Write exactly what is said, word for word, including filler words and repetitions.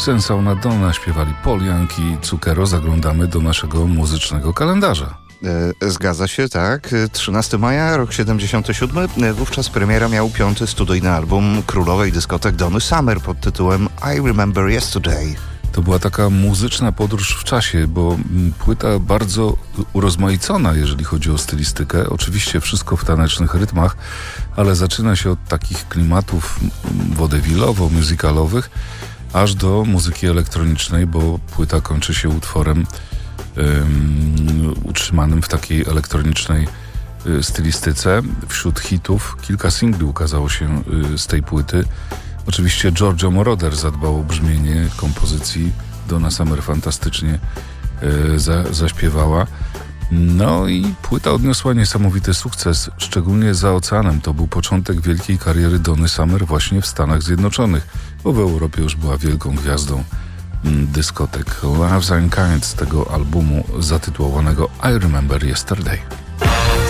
Sensowna Donna śpiewali Paul Young i Zucchero. Zaglądamy do naszego muzycznego kalendarza. E, zgadza się, tak. trzynastego maja, rok siedemdziesiąty siódmy. Wówczas premiera miał piąty studyjny album królowej dyskotek Donny Summer pod tytułem I Remember Yesterday. To była taka muzyczna podróż w czasie, bo płyta bardzo urozmaicona, jeżeli chodzi o stylistykę. Oczywiście wszystko w tanecznych rytmach, ale zaczyna się od takich klimatów wodewilowo-musicalowych, aż do muzyki elektronicznej, bo płyta kończy się utworem um, utrzymanym w takiej elektronicznej y, stylistyce. Wśród hitów kilka singli ukazało się y, z tej płyty. Oczywiście Giorgio Moroder zadbał o brzmienie kompozycji. Donna Summer fantastycznie y, za, zaśpiewała. No i płyta odniosła niesamowity sukces, szczególnie za oceanem. To był początek wielkiej kariery Donny Summer właśnie w Stanach Zjednoczonych, bo w Europie już była wielką gwiazdą dyskotek. Love's Unkind z tego albumu zatytułowanego I Remember Yesterday.